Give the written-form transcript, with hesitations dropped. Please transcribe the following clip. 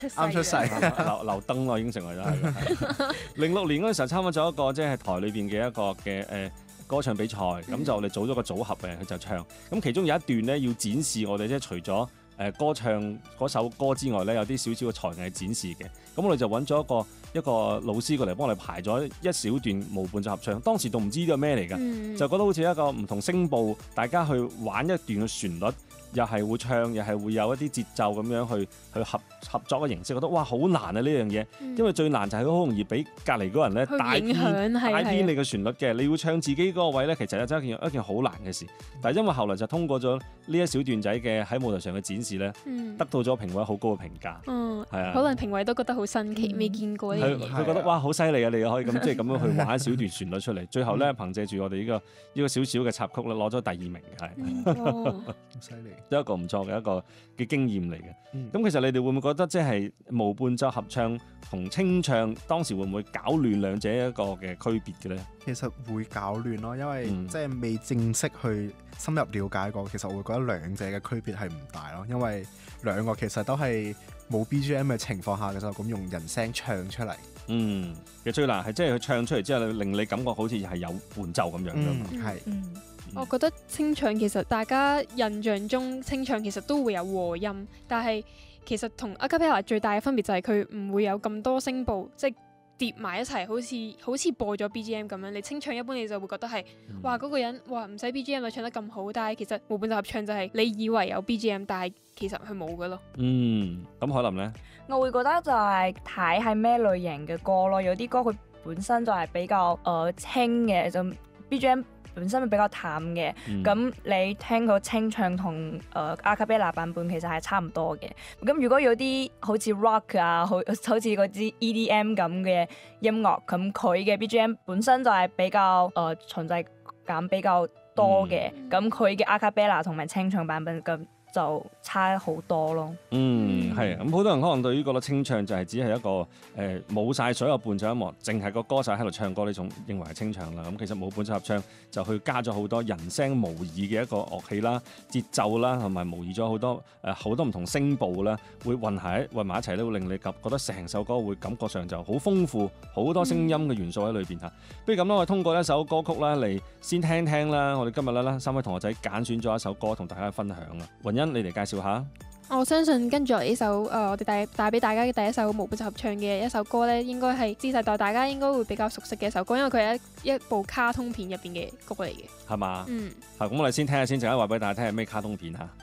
啱出世， 留燈咯，已經成為咗。06年嗰陣時候參加咗一個即係台裏邊嘅一個嘅歌唱比賽，咁就我哋組咗個組合嘅，佢就唱。咁其中有一段咧要展示我哋即係除咗歌唱嗰首歌之外咧，有啲少少嘅才藝展示嘅。咁我哋就揾咗一個老師過嚟幫我哋排咗一小段無伴奏合唱。當時都唔知呢個咩嚟㗎，就覺得好似一個唔同聲部，大家去玩一段嘅旋律。又係會唱，又係會有一啲節奏咁樣去合作嘅形式，覺得哇好難啊呢樣嘢，因為最難就係佢好容易俾隔離嗰人咧帶偏你嘅旋律嘅，你要唱自己嗰個位咧，其實真係一件好難嘅事。但係因為後來就通過咗呢一小段仔嘅喺舞台上嘅展示咧，得到咗評委好高嘅評價。係啊， 可能評委都覺得好新奇，未見過呢樣嘢。 佢覺得哇好犀利啊！你可以咁即係咁樣去玩一小段旋律出嚟，最後咧憑藉住我哋呢個少少嘅插曲咧，攞咗第2名嘅係。 好犀利！ 都一個唔錯嘅一個嘅經驗嚟嘅。咁其實你哋會唔會覺得即係無伴奏合唱同清唱當時會唔會搞亂兩者一個嘅區別嘅咧？ 其實會搞亂咯，因為即係未正式去深入了解過，其實我會覺得兩者嘅區別係唔大咯，因為兩個其實都係冇 BGM 嘅情況下嘅就咁用人聲唱出嚟。 其實最難係即係佢唱出嚟之後，令你感覺好似係有伴奏咁樣嘅。 係。 我覺得清唱其實大家印象中清唱其實都會有和音，但係其實同 Acapella 最大嘅分別就係佢唔會有咁多聲部，即係疊埋一齊，好似播咗 BGM 咁樣。你清唱一般你就會覺得係哇嗰個人哇唔使 BGM 就唱得咁好，但係其實無伴奏合唱就係你以為有 BGM，但係其實佢冇嘅咯。 咁海琳呢？ 我會覺得就係睇係咩類型嘅歌咯，有啲歌佢本身就係比較輕嘅，就 BGM。本身比較淡嘅，咁你聽佢清唱同Acapella 版本其實係差唔多嘅。咁如果有啲好似 rock 啊，好似嗰啲 EDM 咁嘅音樂，咁佢嘅 BGM 本身就係比較存在感比較多嘅，咁佢嘅 Acapella 同埋清唱版本咁就差好多咯。 係咁好多人可能對於覺得清唱就係只係一個冇晒所有伴奏音樂，淨係個歌手喺度唱歌呢種認為係清唱啦。咁其實冇伴奏合唱就去加咗好多人聲模擬嘅一個樂器啦、節奏啦，同埋模擬咗好多唔同聲部啦，會混埋一齊咧，會令你覺得成首歌會感覺上就好豐富，好多聲音嘅元素喺裏邊嚇。不如咁啦，我哋通過一首歌曲啦嚟先聽聽啦。我哋今日咧3位同學仔揀選咗一首歌同大家分享啊。雲欣，你嚟介紹下。 我相信跟住嚟呢首我哋帶俾大家嘅第一首無伴奏合唱嘅一首歌咧，應該係Z世代大家應該會比較熟悉嘅一首歌，因為佢係一部卡通片入邊嘅歌嚟嘅。 係嘛？咁我哋先聽下先，陣間話俾大家聽係咩卡通片嚇。